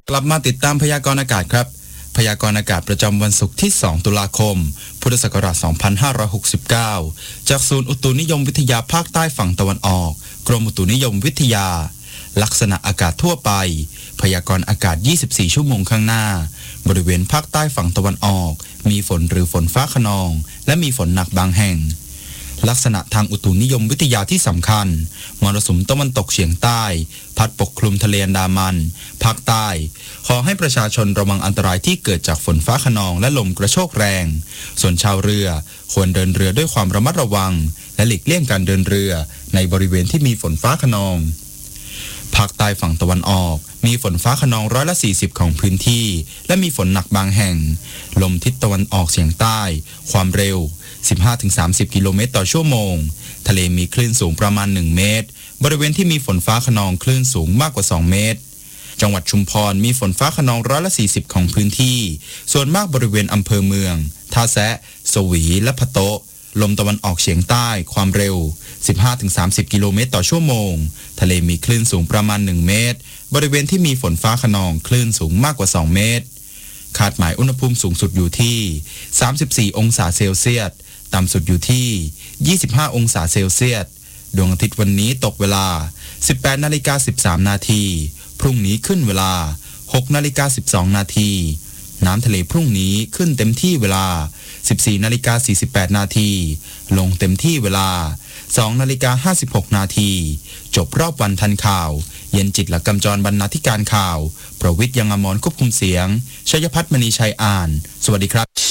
กลับมาติดตามพยากรณ์อากาศครับพยากรณ์อากาศประจำวันศุกร์ที่2ตุลาคมพุทธศักราช2569จากศูนย์อุตุนิยมวิทยาภาคใต้ฝั่งตะวันออกกรมอุตุนิยมวิทยาลักษณะอากาศทั่วไปพยากรณ์อากาศ24ชั่วโมงข้างหน้าบริเวณภาคใต้ฝั่งตะวันออกมีฝนหรือฝนฟ้าคะนองและมีฝนหนักบางแห่งลักษณะทางอุตุนิยมวิทยาที่สำคัญมรสุมตะวันตกเฉียงใต้พัดปกคลุมทะเลอันดามันภาคใต้ขอให้ประชาชนระวังอันตรายที่เกิดจากฝนฟ้าคะนองและลมกระโชกแรงส่วนชาวเรือควรเดินเรือด้วยความระมัดระวังและหลีกเลี่ยงการเดินเรือในบริเวณที่มีฝนฟ้าคะนองภาคใต้ฝั่งตะวันออกมีฝนฟ้าคะนอง40%ของพื้นที่และมีฝนหนักบางแห่งลมทิศตะวันออกเฉียงใต้ความเร็ว15-30 กิโลเมตรต่อชั่วโมงทะเลมีคลื่นสูงประมาณ1เมตรบริเวณที่มีฝนฟ้าคะนองคลื่นสูงมากกว่า2เมตรจังหวัดชุมพรมีฝนฟ้าคะนอง40%ของพื้นที่ส่วนมากบริเวณอำเภอเมืองท่าแซะสวีและพะโต๊ะลมตะวันออกเฉียงใต้ความเร็ว15-30 กิโลเมตรต่อชั่วโมงทะเลมีคลื่นสูงประมาณ1เมตรบริเวณที่มีฝนฟ้าคะนองคลื่นสูงมากกว่า2เมตรคาดหมายอุณหภูมิสูงสุดอยู่ที่34องศาเซลเซียสต่ำสุดอยู่ที่25องศาเซลเซียสดวงอาทิตย์วันนี้ตกเวลา 18:13 นาทีพรุ่งนี้ขึ้นเวลา 6:12 นาทีน้ำทะเลพรุ่งนี้ขึ้นเต็มที่เวลา 14:48 นาทีลงเต็มที่เวลา 2:56 นาทีจบรอบวันทันข่าวเย็นจิตและกำจรบรรณาธิการข่าวประวิทย์ยังอมรควบคุมเสียงชัยพัฒน์มณีชัยอ่านสวัสดีครับ